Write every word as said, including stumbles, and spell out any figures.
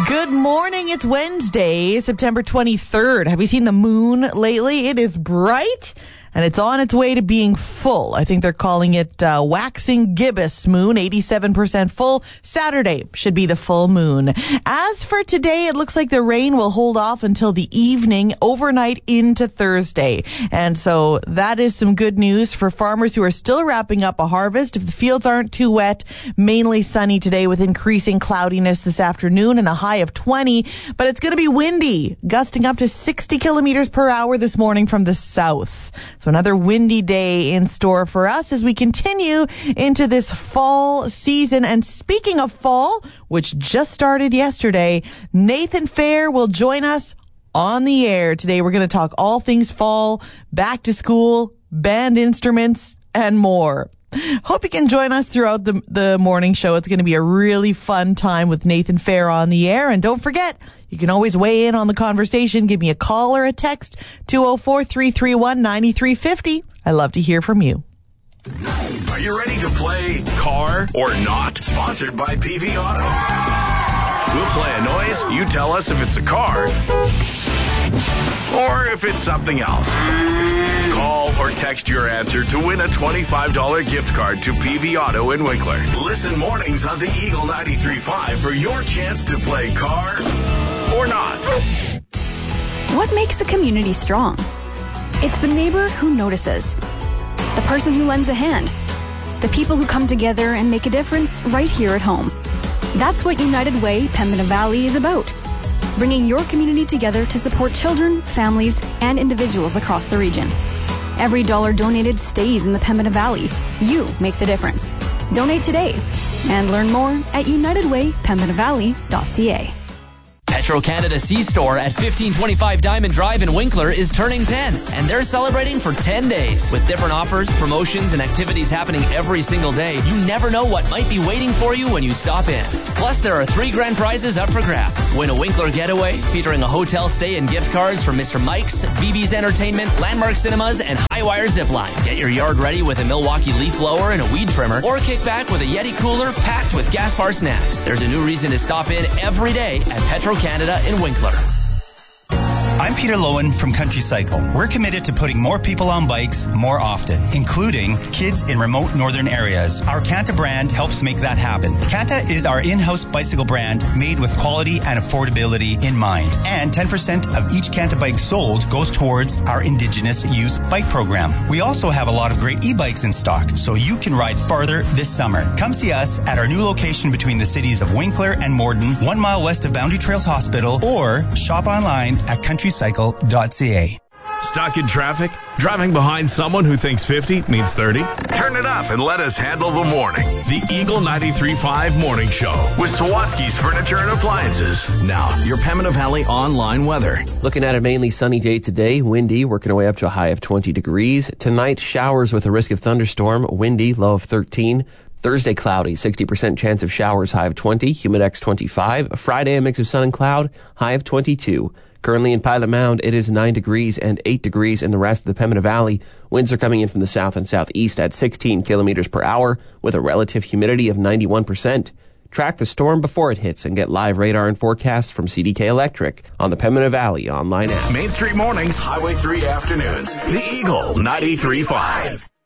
Good morning. It's Wednesday, September twenty-third. Have you seen the moon lately? It is bright, and it's on its way to being full. I think they're calling it uh, waxing gibbous moon, eighty-seven percent full. Saturday should be the full moon. As for today, it looks like the rain will hold off until the evening, overnight into Thursday. And so that is some good news for farmers who are still wrapping up a harvest. If the fields aren't too wet, mainly sunny today with increasing cloudiness this afternoon and a high of twenty. But it's going to be windy, gusting up to sixty kilometers per hour this morning from the south. So another windy day in store for us as we continue into this fall season. And speaking of fall, which just started yesterday, Nathan Fair will join us on the air. Today we're going to talk all things fall, back to school, band instruments, and more. Hope you can join us throughout the, the morning show. It's going to be a really fun time with Nathan Fair on the air. And don't forget, you can always weigh in on the conversation. Give me a call or a text, two oh four, three three one, nine three five oh. I love to hear from you. Are you ready to play Car or Not? Sponsored by P V Auto. We'll play a noise. You tell us if it's a car or if it's something else. Call or text your answer to win a twenty-five dollars gift card to P V Auto in Winkler. Listen mornings on the Eagle ninety-three point five for your chance to play Car or Not. What makes a community strong? It's the neighbor who notices, the person who lends a hand, the people who come together and make a difference right here at home. That's what United Way Pembina Valley is about, bringing your community together to support children, families, and individuals across the region. Every dollar donated stays in the Pembina Valley. You make the difference. Donate today and learn more at united way pembina valley dot c a. Petro-Canada C-Store at fifteen twenty-five Diamond Drive in Winkler is turning ten, and they're celebrating for ten days. With different offers, promotions, and activities happening every single day, you never know what might be waiting for you when you stop in. Plus, there are three grand prizes up for grabs. Win a Winkler getaway featuring a hotel stay and gift cards from Mister Mike's, B B's Entertainment, Landmark Cinemas, and Highwire Zipline. Get your yard ready with a Milwaukee leaf blower and a weed trimmer, or kick back with a Yeti cooler packed with gas bar snacks. There's a new reason to stop in every day at Petro-Canada in Winkler. I'm Peter Lowen from Country Cycle. We're committed to putting more people on bikes more often, including kids in remote northern areas. Our Kanta brand helps make that happen. Kanta is our in-house bicycle brand made with quality and affordability in mind. And ten percent of each Kanta bike sold goes towards our Indigenous Youth Bike Program. We also have a lot of great e-bikes in stock, so you can ride farther this summer. Come see us at our new location between the cities of Winkler and Morden, one mile west of Boundary Trails Hospital, or shop online at country cycle dot c a. Stuck in traffic? Driving behind someone who thinks fifty means thirty? Turn it up and let us handle the morning. The Eagle ninety-three point five Morning Show with Sawatsky's Furniture and Appliances. Now, your Pembina Valley online weather. Looking at a mainly sunny day today, windy, working our way up to a high of twenty degrees. Tonight, showers with a risk of thunderstorm, windy, low of thirteen. Thursday, cloudy, sixty percent chance of showers, high of twenty, humidex twenty-five. Friday, a mix of sun and cloud, high of twenty-two. Currently in Pilot Mound, it is nine degrees and eight degrees in the rest of the Pembina Valley. Winds are coming in from the south and southeast at sixteen kilometers per hour with a relative humidity of ninety-one percent. Track the storm before it hits and get live radar and forecasts from C D K Electric on the Pembina Valley online app. Main Street mornings, Highway three afternoons. The Eagle ninety-three point five.